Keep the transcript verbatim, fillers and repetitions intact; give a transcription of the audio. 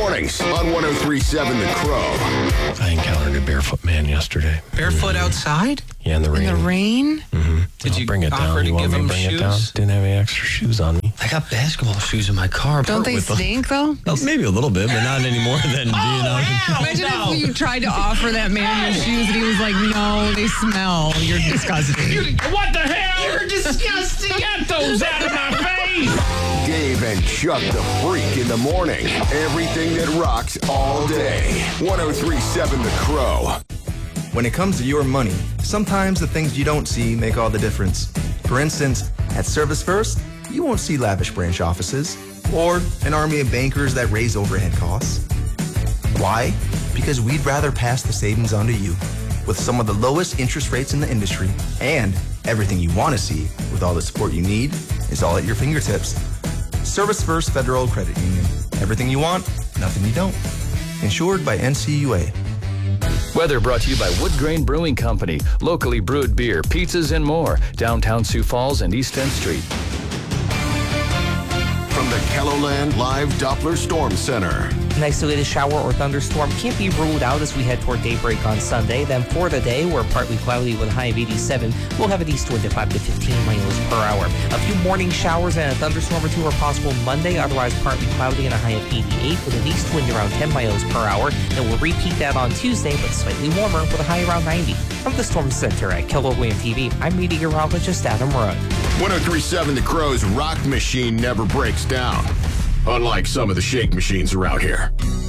mornings on one oh three point seven The Crow. I encountered a barefoot man yesterday. Barefoot outside? Yeah, in the rain. In the rain? Mm-hmm. Did I'll you bring it offer down? to You want give me to him bring shoes? it down? Didn't have any extra shoes on me. I got basketball shoes in my car. Don't they stink, though? Well, maybe a little bit, but not any more than, you know. Imagine if you tried to offer that man your shoes and he was like, no, they smell. You're disgusting. What the hell? You're disgusting. Get those out of my face. Dave and Chuck the Freak in the morning. Everything that rocks all day. one oh three point seven The Crow. When it comes to your money, sometimes the things you don't see make all the difference. For instance, at Service First, you won't see lavish branch offices or an army of bankers that raise overhead costs. Why? Because we'd rather pass the savings on to you with some of the lowest interest rates in the industry, and everything you want to see with all the support you need is all at your fingertips. Service First Federal Credit Union. Everything you want, nothing you don't. Insured by N C U A. Weather brought to you by Wood Grain Brewing Company. Locally brewed beer, pizzas, and more. Downtown Sioux Falls and East tenth Street. From the Kelloland Live Doppler Storm Center. An isolated shower or thunderstorm can't be ruled out as we head toward daybreak on Sunday. Then for the day, we're partly cloudy with a high of eighty-seven. We'll have an east wind of five to fifteen miles per hour. A few morning showers and a thunderstorm or two are possible Monday, otherwise partly cloudy and a high of eighty-eight with an east wind around ten miles per hour. Then we'll repeat that on Tuesday, but slightly warmer with a high around ninety. From the Storm Center at Keller Williams T V, I'm meteorologist Adam Rudd. one oh three point seven The Crow's rock machine never breaks down. Unlike some of the shake machines around here.